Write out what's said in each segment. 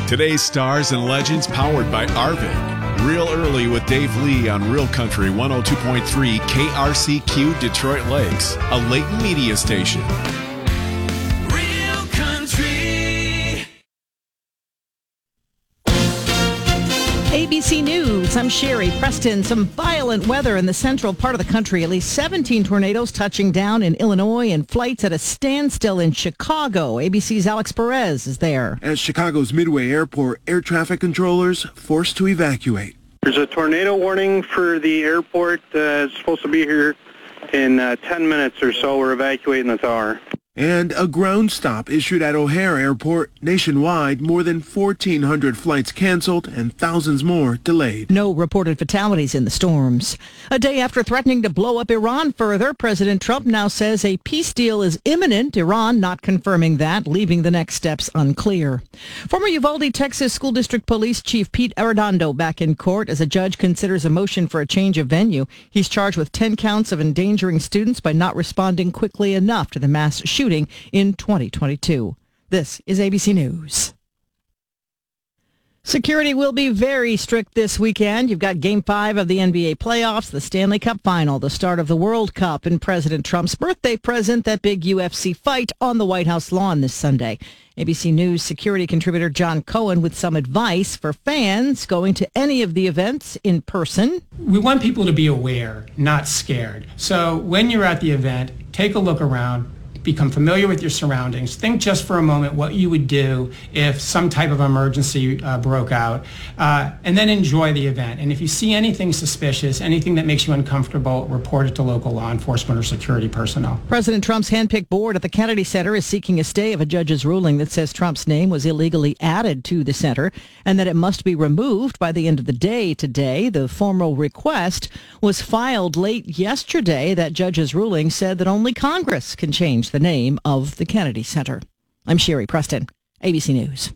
Today's stars and legends powered by Arvin. Real early with Dave Lee on Real Country 102.3 KRCQ Detroit Lakes, a Layton media station. Real Country. ABC News, I'm Sherry Preston. Some violent weather in the central part of the country. At least 17 tornadoes touching down in Illinois and flights at a standstill in Chicago. ABC's Alex Perez is there. At Chicago's Midway Airport, air traffic controllers forced to evacuate. There's a tornado warning for the airport. It's supposed to be here in 10 minutes or so. We're evacuating the tower. And a ground stop issued at O'Hare Airport. Nationwide, more than 1,400 flights canceled and thousands more delayed. No reported fatalities in the storms. A day after threatening to blow up Iran further, President Trump now says a peace deal is imminent. Iran not confirming that, leaving the next steps unclear. Former Uvalde, Texas School District Police Chief Pete Arredondo back in court as a judge considers a motion for a change of venue. He's charged with 10 counts of endangering students by not responding quickly enough to the mass shooting in 2022. This is ABC News. Security will be very strict this weekend. You've got Game 5 of the NBA playoffs, the Stanley Cup final, the start of the World Cup, and President Trump's birthday present, that big UFC fight on the White House lawn this Sunday. ABC News security contributor John Cohen with some advice for fans going to any of the events in person. We want people to be aware, not scared. So when you're at the event, take a look around. Become familiar with your surroundings. Think just for a moment what you would do if some type of emergency broke out, and then enjoy the event. And if you see anything suspicious, anything that makes you uncomfortable, report it to local law enforcement or security personnel. President Trump's handpicked board at the Kennedy Center is seeking a stay of a judge's ruling that says Trump's name was illegally added to the center and that it must be removed by the end of the day today. The formal request was filed late yesterday. That judge's ruling said that only Congress can change the name of the Kennedy Center. I'm Sherry Preston, ABC News.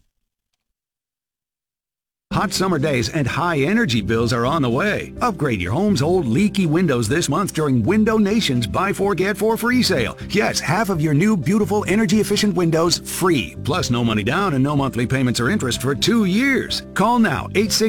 Hot summer days and high energy bills are on the way. Upgrade your home's old leaky windows this month during Window Nation's Buy 4 Get 4 free sale. Yes, half of your new beautiful energy efficient windows free. Plus no money down and no monthly payments or interest for 2 years. Call now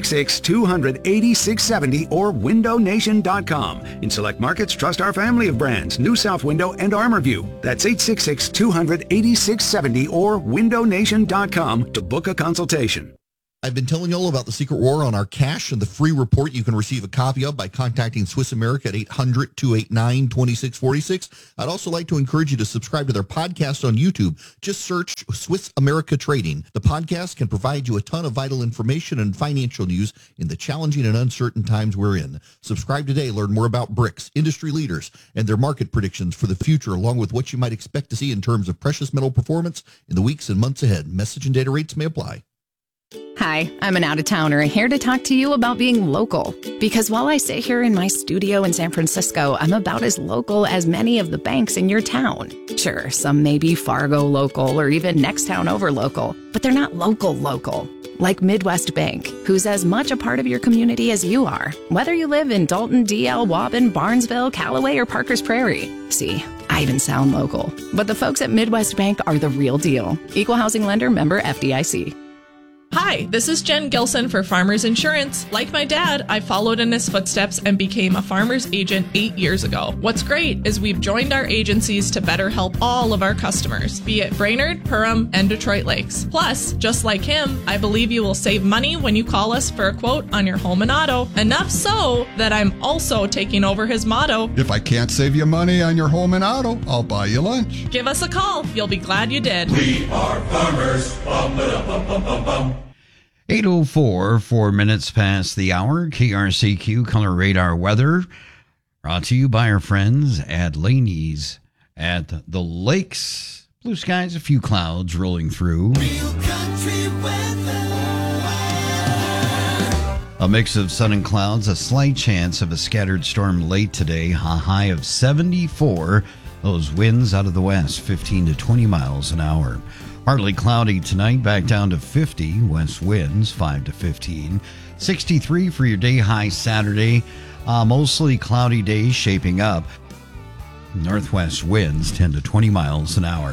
866-200-8670 or windownation.com. In select markets, trust our family of brands, New South Window and ArmorView. That's 866-200-8670 or windownation.com to book a consultation. I've been telling you all about the Secret War on our cash and the free report you can receive a copy of by contacting Swiss America at 800-289-2646. I'd also like to encourage you to subscribe to their podcast on YouTube. Just search Swiss America Trading. The podcast can provide you a ton of vital information and financial news in the challenging and uncertain times we're in. Subscribe today. Learn more about BRICS, industry leaders, and their market predictions for the future, along with what you might expect to see in terms of precious metal performance in the weeks and months ahead. Message and data rates may apply. Hi, I'm an out-of-towner here to talk to you about being local. Because while I sit here in my studio in San Francisco, I'm about as local as many of the banks in your town. Sure, some may be Fargo local or even next town over local, but they're not local. Like Midwest Bank, who's as much a part of your community as you are, whether you live in Dalton, DL, Waubun, Barnesville, Callaway, or Parkers Prairie. See, I even sound local. But the folks at Midwest Bank are the real deal. Equal housing lender, member FDIC. Hi, this is Jen Gilson for Farmers Insurance. Like my dad, I followed in his footsteps and became a farmer's agent 8 years ago. What's great is we've joined our agencies to better help all of our customers, be it Brainerd, Perham, and Detroit Lakes. Plus, just like him, I believe you will save money when you call us for a quote on your home and auto. Enough so that I'm also taking over his motto. If I can't save you money on your home and auto, I'll buy you lunch. Give us a call. You'll be glad you did. We are farmers. Bum, ba, bum, bum, bum, bum. 8:04, 4 minutes past the hour. KRCQ Color Radar Weather brought to you by our friends at Laney's at the Lakes. Blue skies, a few clouds rolling through. Real country weather. A mix of sun and clouds, a slight chance of a scattered storm late today. A high of 74. Those winds out of the west, 15 to 20 miles an hour. Partly cloudy tonight, back down to 50. West winds, 5 to 15. 63 for your day high Saturday. Mostly cloudy days shaping up. Northwest winds, 10 to 20 miles an hour.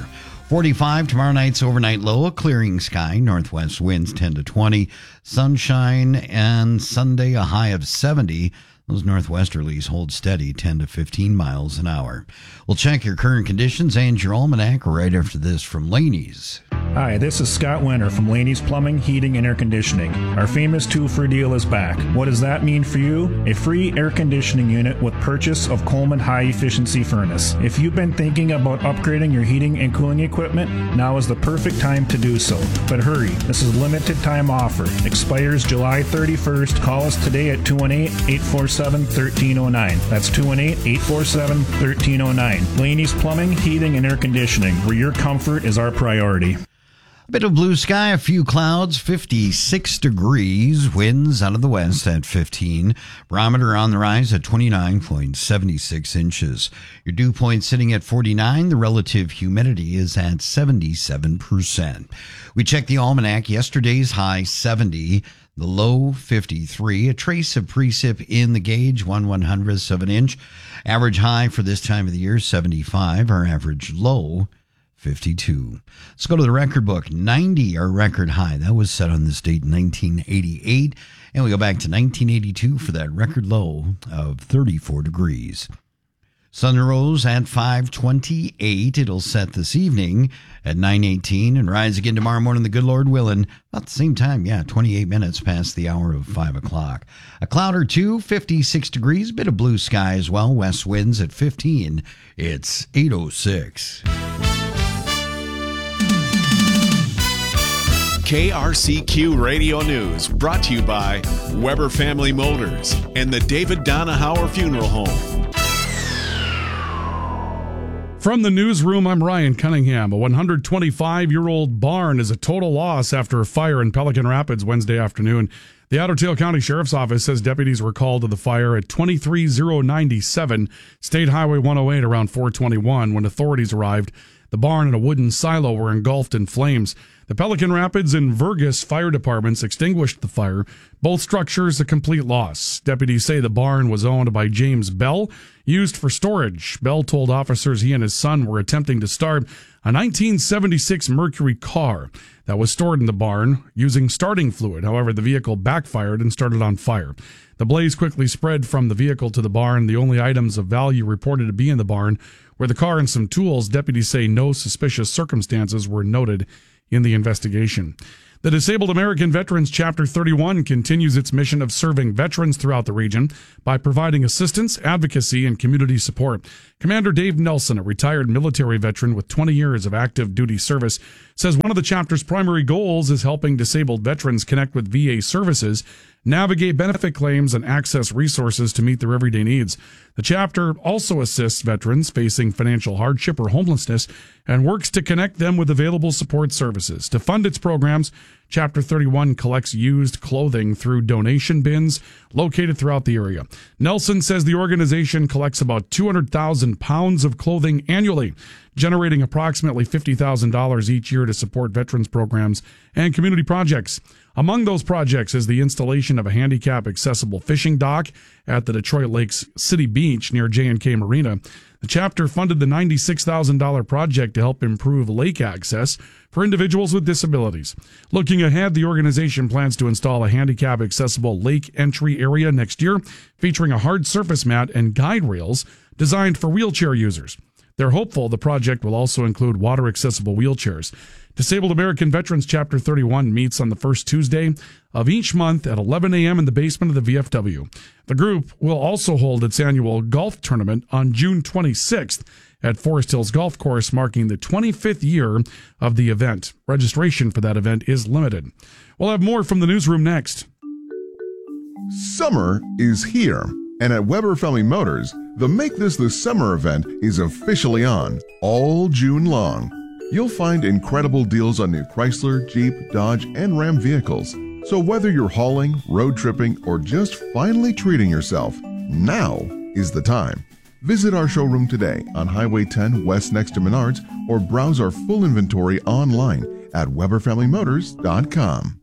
45 tomorrow night's overnight low, a clearing sky, northwest winds 10 to 20, sunshine, and Sunday a high of 70. Those northwesterlies hold steady 10 to 15 miles an hour. We'll check your current conditions and your almanac right after this from Laney's. Hi, this is Scott Winter from Laney's Plumbing, Heating, and Air Conditioning. Our famous 2-for deal is back. What does that mean for you? A free air conditioning unit with purchase of Coleman High Efficiency Furnace. If you've been thinking about upgrading your heating and cooling equipment, now is the perfect time to do so. But hurry, this is a limited time offer. Expires July 31st. Call us today at 218-847-1309. That's 218-847-1309. Laney's Plumbing, Heating, and Air Conditioning, where your comfort is our priority. A bit of blue sky, a few clouds, 56 degrees, winds out of the west at 15. Barometer on the rise at 29.76 inches. Your dew point sitting at 49. The relative humidity is at 77%. We checked the almanac. Yesterday's high 70. The low 53. A trace of precip in the gauge, 1/100th of an inch. Average high for this time of the year, 75. Our average low, 52. Let's go to the record book. 90, our record high. That was set on this date, 1988. And we go back to 1982 for that record low of 34 degrees. Sun rose at 5:28. It'll set this evening at 9:18 and rise again tomorrow morning, the good Lord willing, about the same time, 28 minutes past the hour of 5 o'clock. A cloud or two, 56 degrees, bit of blue sky as well, west winds at 15. It's 8:06. KRCQ Radio News, brought to you by Weber Family Motors and the David Donahauer Funeral Home. From the newsroom, I'm Ryan Cunningham. A 125-year-old barn is a total loss after a fire in Pelican Rapids Wednesday afternoon. The Otter Tail County Sheriff's Office says deputies were called to the fire at 23097 State Highway 108 around 421 when authorities arrived. The barn and a wooden silo were engulfed in flames. The Pelican Rapids and Vergas fire departments extinguished the fire. Both structures a complete loss. Deputies say the barn was owned by James Bell, used for storage. Bell told officers he and his son were attempting to start a 1976 Mercury car that was stored in the barn using starting fluid. However, the vehicle backfired and started on fire. The blaze quickly spread from the vehicle to the barn. The only items of value reported to be in the barn were the car and some tools. Deputies say no suspicious circumstances were noted in the investigation. The Disabled American Veterans Chapter 31 continues its mission of serving veterans throughout the region by providing assistance, advocacy, and community support. Commander Dave Nelson, a retired military veteran with 20 years of active duty service, says one of the chapter's primary goals is helping disabled veterans connect with VA services, navigate benefit claims, and access resources to meet their everyday needs. The chapter also assists veterans facing financial hardship or homelessness and works to connect them with available support services. To fund its programs, Chapter 31 collects used clothing through donation bins located throughout the area. Nelson says the organization collects about 200,000 pounds of clothing annually, generating approximately $50,000 each year to support veterans programs and community projects. Among those projects is the installation of a handicap-accessible fishing dock at the Detroit Lakes City Beach near J&K Marina. The chapter funded the $96,000 project to help improve lake access for individuals with disabilities. Looking ahead, the organization plans to install a handicap-accessible lake entry area next year, featuring a hard surface mat and guide rails designed for wheelchair users. They're hopeful the project will also include water-accessible wheelchairs. Disabled American Veterans Chapter 31 meets on the first Tuesday of each month at 11 a.m. in the basement of the VFW. The group will also hold its annual golf tournament on June 26th at Forest Hills Golf Course, marking the 25th year of the event. Registration for that event is limited. We'll have more from the newsroom next. Summer is here, and at Weber Family Motors, the Make This the Summer event is officially on all June long. You'll find incredible deals on new Chrysler, Jeep, Dodge, and Ram vehicles. So whether you're hauling, road tripping, or just finally treating yourself, now is the time. Visit our showroom today on Highway 10 West next to Menards, or browse our full inventory online at WeberFamilyMotors.com.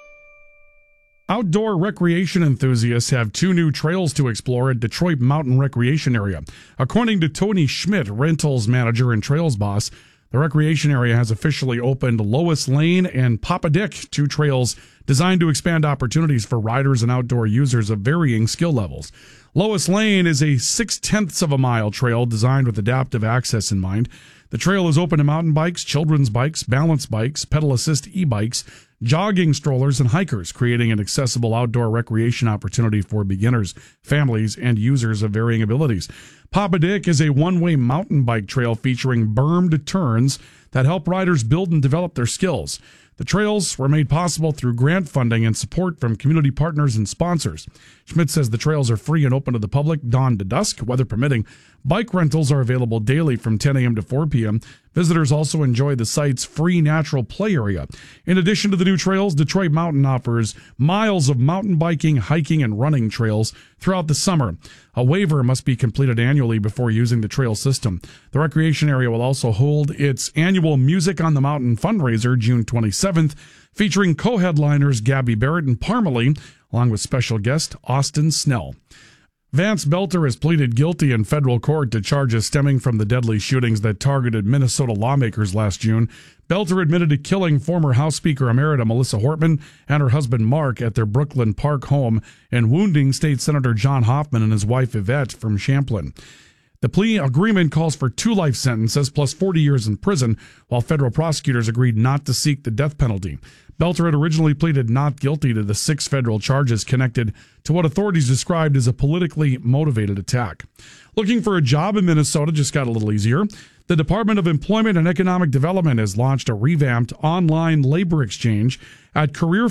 Outdoor recreation enthusiasts have 2 new trails to explore at Detroit Mountain Recreation Area. According to Tony Schmidt, rentals manager and trails boss, The recreation area has officially opened Lois Lane and Papa Dick, 2 trails designed to expand opportunities for riders and outdoor users of varying skill levels. Lois Lane is a 0.6 of a mile trail designed with adaptive access in mind. The trail is open to mountain bikes, children's bikes, balance bikes, pedal assist e-bikes, jogging strollers, and hikers, creating an accessible outdoor recreation opportunity for beginners, families, and users of varying abilities. Papa Dick is a one-way mountain bike trail featuring bermed turns that help riders build and develop their skills. The trails were made possible through grant funding and support from community partners and sponsors. Schmidt says the trails are free and open to the public dawn to dusk, weather permitting. Bike rentals are available daily from 10 a.m. to 4 p.m. Visitors also enjoy the site's free natural play area. In addition to the new trails, Detroit Mountain offers miles of mountain biking, hiking, and running trails throughout the summer. A waiver must be completed annually before using the trail system. The recreation area will also hold its annual Music on the Mountain fundraiser June 27th, featuring co-headliners Gabby Barrett and Parmalee, along with special guest Austin Snell. Vance Belter has pleaded guilty in federal court to charges stemming from the deadly shootings that targeted Minnesota lawmakers last June. Belter admitted to killing former House Speaker Emerita Melissa Hortman and her husband Mark at their Brooklyn Park home and wounding State Senator John Hoffman and his wife Yvette from Champlin. The plea agreement calls for 2 life sentences plus 40 years in prison, while federal prosecutors agreed not to seek the death penalty. Belter had originally pleaded not guilty to the 6 federal charges connected to what authorities described as a politically motivated attack. Looking for a job in Minnesota just got a little easier. The Department of Employment and Economic Development has launched a revamped online labor exchange at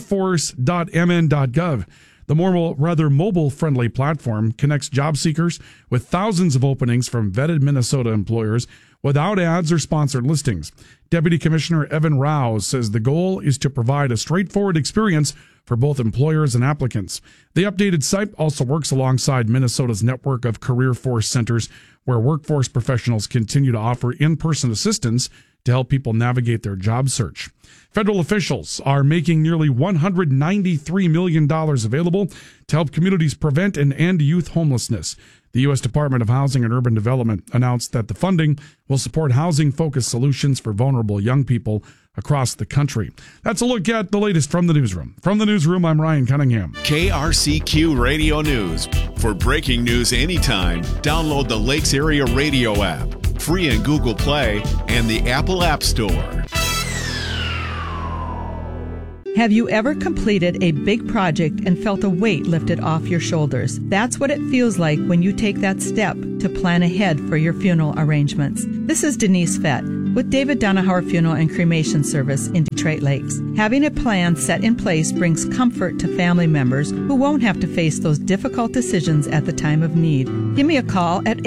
careerforce.mn.gov. The more rather mobile-friendly platform connects job seekers with thousands of openings from vetted Minnesota employers without ads or sponsored listings. Deputy Commissioner Evan Rouse says the goal is to provide a straightforward experience for both employers and applicants. The updated site also works alongside Minnesota's network of Career Force centers, where workforce professionals continue to offer in-person assistance to help people navigate their job search. Federal officials are making nearly $193 million available to help communities prevent and end youth homelessness. The U.S. Department of Housing and Urban Development announced that the funding will support housing-focused solutions for vulnerable young people across the country. That's a look at the latest from the newsroom. From the newsroom, I'm Ryan Cunningham. KRCQ Radio News. For breaking news anytime, download the Lakes Area Radio app, free in Google Play and the Apple App Store. Have you ever completed a big project and felt a weight lifted off your shoulders? That's what it feels like when you take that step to plan ahead for your funeral arrangements. This is Denise Fett with David Donahauer Funeral and Cremation Service in Detroit Lakes. Having a plan set in place brings comfort to family members who won't have to face those difficult decisions at the time of need. Give me a call at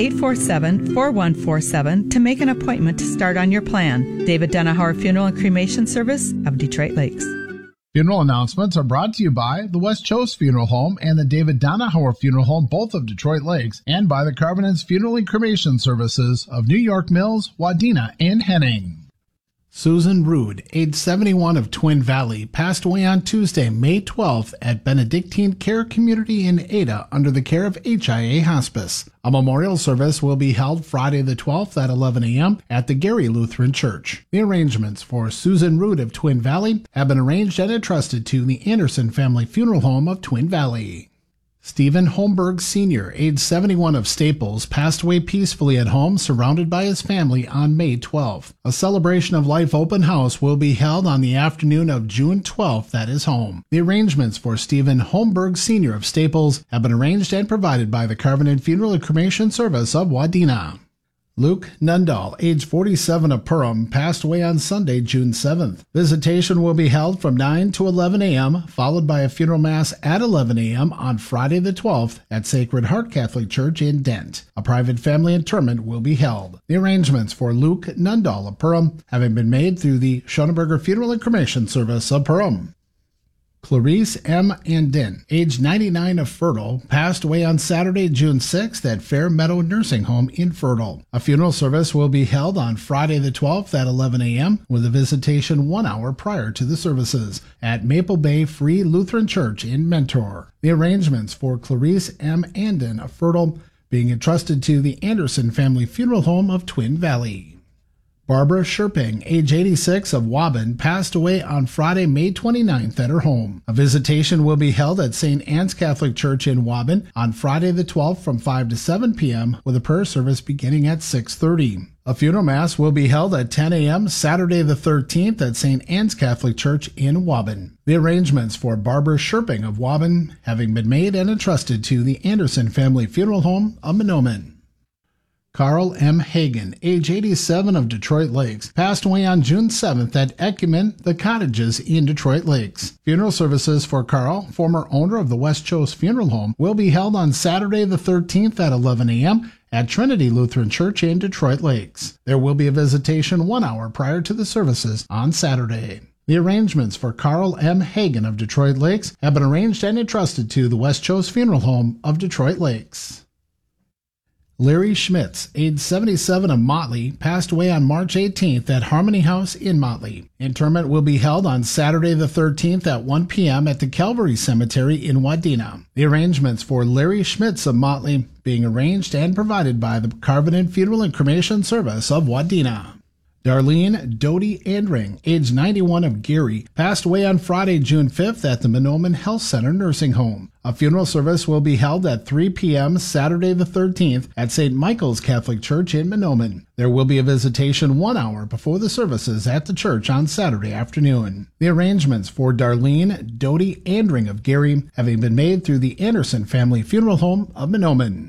847-4147 to make an appointment to start on your plan. David Donahauer Funeral and Cremation Service of Detroit Lakes. Funeral announcements are brought to you by the West Choate Funeral Home and the David Donahauer Funeral Home, both of Detroit Lakes, and by the Carvinens Funeral and Cremation Services of New York Mills, Wadena, and Henning. Susan Rude, age 71 of Twin Valley, passed away on Tuesday, May 12th at Benedictine Care Community in Ada under the care of HIA Hospice. A memorial service will be held Friday the 12th at 11 a.m. at the Gary Lutheran Church. The arrangements for Susan Rude of Twin Valley have been arranged and entrusted to the Anderson Family Funeral Home of Twin Valley. Stephen Holmberg Sr., age 71 of Staples, passed away peacefully at home surrounded by his family on May 12th. A celebration of life open house will be held on the afternoon of June 12th at his home. The arrangements for Stephen Holmberg Sr. of Staples have been arranged and provided by the Carvinen Funeral and Cremation Service of Wadena. Luke Nundahl, age 47 of Perham, passed away on Sunday, June 7th. Visitation will be held from 9 to 11 a.m., followed by a funeral mass at 11 a.m. on Friday the 12th at Sacred Heart Catholic Church in Dent. A private family interment will be held. The arrangements for Luke Nundahl of Perham having been made through the Schoenberger Funeral and Cremation Service of Perham. Clarice M. Andin, age 99 of Fertile, passed away on Saturday, June 6th at Fair Meadow Nursing Home in Fertile. A funeral service will be held on Friday the 12th at 11 a.m. with a visitation 1 hour prior to the services at Maple Bay Free Lutheran Church in Mentor. The arrangements for Clarice M. Andin of Fertile being entrusted to the Anderson Family Funeral Home of Twin Valley. Barbara Sherping, age 86 of Waban, passed away on Friday, May 29th at her home. A visitation will be held at St. Anne's Catholic Church in Waban on Friday the 12th from 5 to 7 p.m. with a prayer service beginning at 6:30. A funeral mass will be held at 10 a.m. Saturday the 13th at St. Anne's Catholic Church in Waban. The arrangements for Barbara Sherping of Waban having been made and entrusted to the Anderson Family Funeral Home of Mahnomen. Carl M. Hagen, age 87 of Detroit Lakes, passed away on June 7th at Ecumen, The Cottages in Detroit Lakes. Funeral services for Carl, former owner of the West Chos Funeral Home, will be held on Saturday the 13th at 11 a.m. at Trinity Lutheran Church in Detroit Lakes. There will be a visitation 1 hour prior to the services on Saturday. The arrangements for Carl M. Hagen of Detroit Lakes have been arranged and entrusted to the West Chos Funeral Home of Detroit Lakes. Larry Schmitz, age 77 of Motley, passed away on March 18th at Harmony House in Motley. Interment will be held on Saturday the 13th at 1 p.m. at the Calvary Cemetery in Wadena. The arrangements for Larry Schmitz of Motley being arranged and provided by the Covenant Funeral and Cremation Service of Wadena. Darlene Doty Andring, age 91 of Gary, passed away on Friday, June 5th at the Mahnomen Health Center Nursing Home. A funeral service will be held at 3 p.m. Saturday the 13th at St. Michael's Catholic Church in Mahnomen. There will be a visitation 1 hour before the services at the church on Saturday afternoon. The arrangements for Darlene Doty Andring of Gary having been made through the Anderson Family Funeral Home of Mahnomen.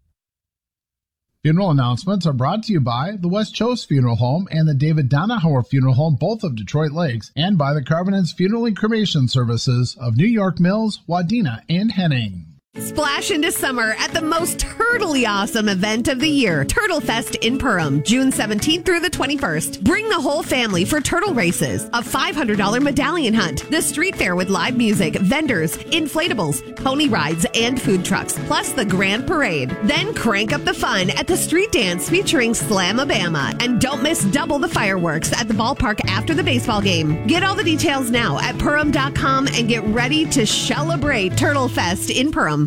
Funeral announcements are brought to you by the West Chos Funeral Home and the David Donahauer Funeral Home, both of Detroit Lakes, and by the Covenant's Funeral and Cremation Services of New York Mills, Wadena, and Henning. Splash into summer at the most turtly awesome event of the year, Turtle Fest in Perham, June 17th through the 21st. Bring the whole family for turtle races, a $500 medallion hunt, the street fair with live music, vendors, inflatables, pony rides, and food trucks, plus the grand parade. Then crank up the fun at the street dance featuring Slamabama. And don't miss double the fireworks at the ballpark after the baseball game. Get all the details now at Perham.com and get ready to celebrate Turtle Fest in Perham.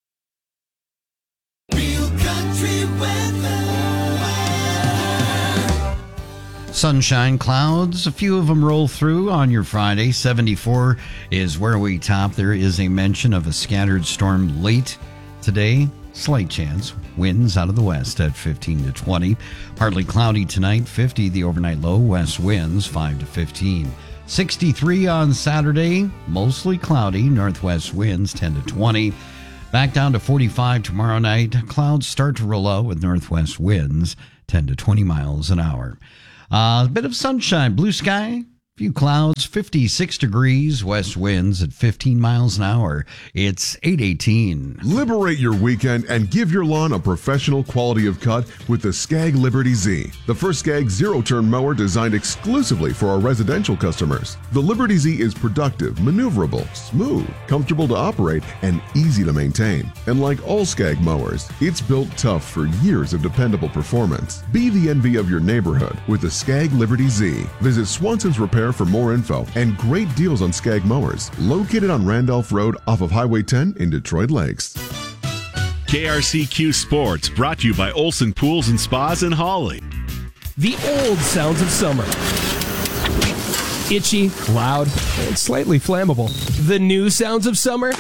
Sunshine, clouds, a few of them roll through on your Friday. 74 is where we top. There is a mention of a scattered storm late today. Slight chance. Winds out of the west at 15 to 20. Partly cloudy tonight. 50 the overnight low. West winds 5 to 15. 63 on Saturday. Mostly cloudy. Northwest winds 10 to 20. Back down to 45 tomorrow night. Clouds start to roll out with northwest winds 10 to 20 miles an hour. A bit of sunshine, blue sky, few clouds, 56 degrees, west winds at 15 miles an hour. It's 8:18. Liberate your weekend and give your lawn a professional quality of cut with the Skag Liberty Z, the first Skag zero-turn mower designed exclusively for our residential customers. The Liberty Z is productive, maneuverable, smooth, comfortable to operate, and easy to maintain. And like all Skag mowers, it's built tough for years of dependable performance. Be the envy of your neighborhood with the Skag Liberty Z. Visit Swanson's Repair for more info and great deals on Skag mowers, located on Randolph Road off of Highway 10 in Detroit Lakes. KRCQ Sports, brought to you by Olson Pools and Spas in Hawley. The old sounds of summer. Itchy, loud, and slightly flammable. The new sounds of summer.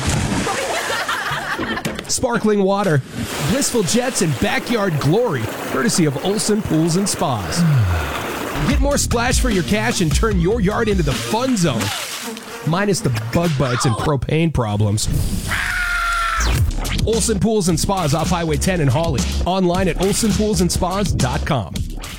Sparkling water, blissful jets, and backyard glory, courtesy of Olson Pools and Spas. Get more splash for your cash and turn your yard into the fun zone. Minus the bug bites and propane problems. Olson Pools and Spas off Highway 10 in Hawley. Online at olsonpoolsandspas.com.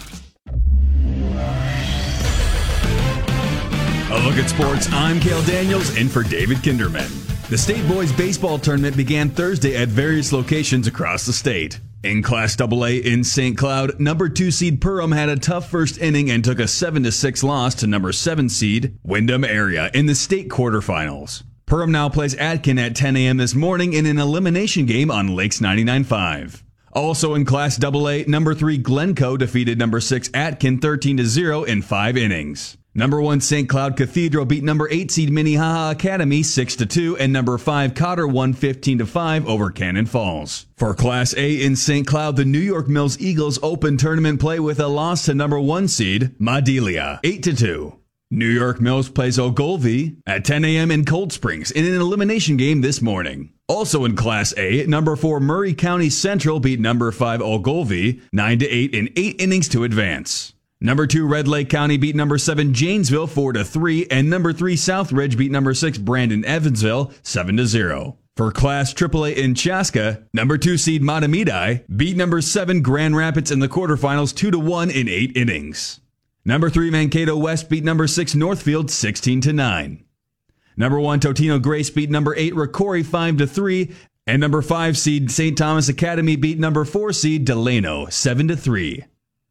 A look at sports. I'm Cale Daniels in for David Kinderman. The State Boys Baseball Tournament began Thursday at various locations across the state. In Class AA in St. Cloud, number 2 seed Perham had a tough first inning and took a 7-6 loss to number 7 seed Windham Area in the state quarterfinals. Perham now plays Atkin at 10 a.m. this morning in an elimination game on Lakes 99.5. Also in Class AA, number 3 Glencoe defeated number 6 Atkin 13-0 in 5 innings. Number 1 St. Cloud Cathedral beat number 8 seed Minnehaha Academy 6-2, and number 5 Cotter won 15-5 over Cannon Falls. For Class A in St. Cloud, the New York Mills Eagles opened tournament play with a loss to number 1 seed Madelia 8-2. New York Mills plays Ogilvie at 10 a.m. in Cold Springs in an elimination game this morning. Also in Class A, number 4 Murray County Central beat number 5 Ogilvie 9-8 in 8 innings to advance. Number 2 Red Lake County beat number 7 Janesville 4-3, and number 3 Southridge beat number 6 Brandon Evansville 7-0. For Class AAA in Chaska, number 2 seed Matamidi beat number 7 Grand Rapids in the quarterfinals 2-1 in 8 innings. Number 3 Mankato West beat number 6 Northfield 16-9. Number 1 Totino Grace beat number 8 Rocori 5-3, and number 5 seed St. Thomas Academy beat number 4 seed Delano 7-3.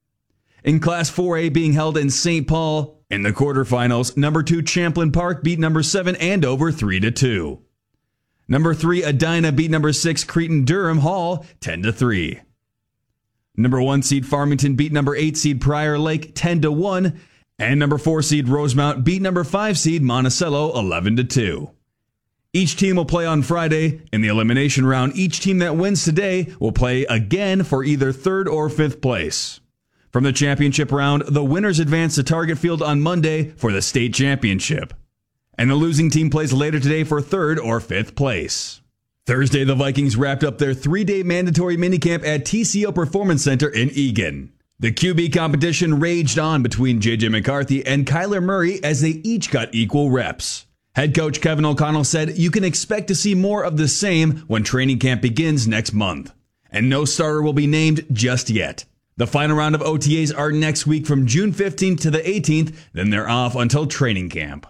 In Class 4A being held in St. Paul, in the quarterfinals, number 2 Champlin Park beat number 7 Andover 3-2. Number 3 Edina beat number 6 Cretin Durham Hall 10-3. Number 1 seed Farmington beat number 8 seed Prior Lake 10-1, and number 4 seed Rosemount beat number 5 seed Monticello 11-2. Each team will play on Friday. In the elimination round, each team that wins today will play again for either 3rd or 5th place. From the championship round, the winners advance to Target Field on Monday for the state championship. And the losing team plays later today for 3rd or 5th place. Thursday, the Vikings wrapped up their 3-day mandatory minicamp at TCO Performance Center in Eagan. The QB competition raged on between J.J. McCarthy and Kyler Murray as they each got equal reps. Head coach Kevin O'Connell said you can expect to see more of the same when training camp begins next month. And no starter will be named just yet. The final round of OTAs are next week from June 15th to the 18th, then they're off until training camp.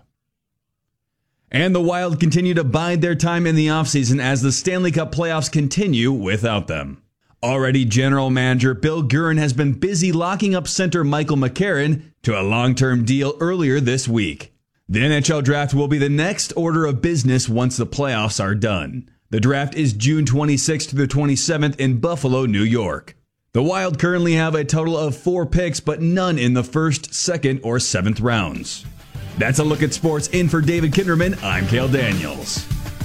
And the Wild continue to bide their time in the offseason as the Stanley Cup playoffs continue without them. Already general manager Bill Guerin has been busy locking up center Michael McCarron to a long-term deal earlier this week. The NHL draft will be the next order of business once the playoffs are done. The draft is June 26th to the 27th in Buffalo, New York. The Wild currently have a total of 4 picks, but none in the 1st, 2nd, or 7th rounds. That's a look at sports. In for David Kinderman, I'm Cale Daniels.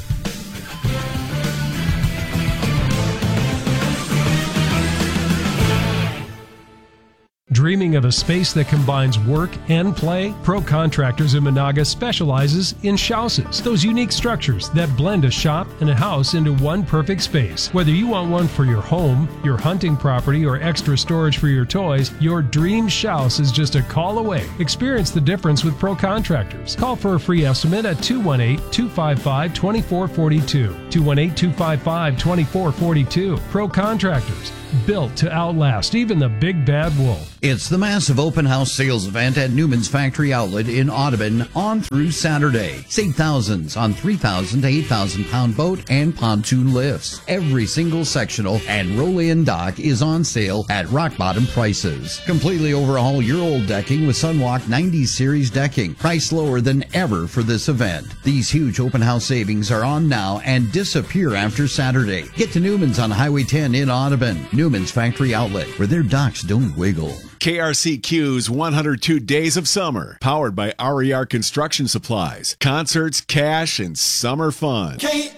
Dreaming of a space that combines work and play? Pro Contractors in Monaga specializes in shouses, those unique structures that blend a shop and a house into one perfect space. Whether you want one for your home, your hunting property, or extra storage for your toys, your dream shouse is just a call away. Experience the difference with Pro Contractors. Call for a free estimate at 218-255-2442. 218-255-2442. Pro Contractors. Built to outlast even the big bad wolf. It's the massive open house sales event at Newman's Factory Outlet in Audubon on through Saturday. Save thousands on 3,000 to 8,000 pound boat and pontoon lifts. Every single sectional and roll-in dock is on sale at rock bottom prices. Completely overhaul your old decking with Sunwalk 90 Series decking. Price lower than ever for this event. These huge open house savings are on now and disappear after Saturday. Get to Newman's on Highway 10 in Audubon. Newman's Factory Outlet, where their docks don't wiggle. KRCQ's 102 Days of Summer, powered by RER Construction Supplies. Concerts, cash, and summer fun.